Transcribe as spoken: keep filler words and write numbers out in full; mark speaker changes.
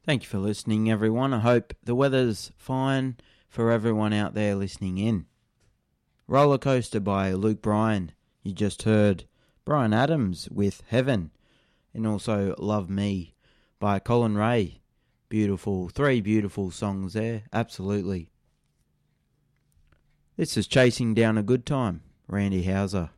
Speaker 1: Thank you for listening, everyone. I hope the weather's fine for everyone out there listening in. Roller Coaster by Luke Bryan. You just heard Bryan Adams with Heaven. And also Love Me by Colin Ray. Beautiful, three beautiful songs there, absolutely. This is Chasing Down a Good Time, Randy Houser.